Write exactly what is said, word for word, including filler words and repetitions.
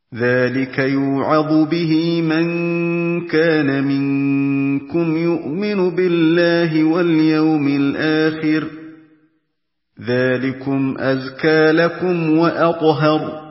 ذَٰلِكَ يُوعَظُ بِهِ مَن كَانَ مِنكُمْ يُؤْمِنُ بِاللَّهِ وَالْيَوْمِ الْآخِرِ ۚ ذَٰلِكُمْ أَزْكَىٰ لَكُمْ وَأَطْهَرُ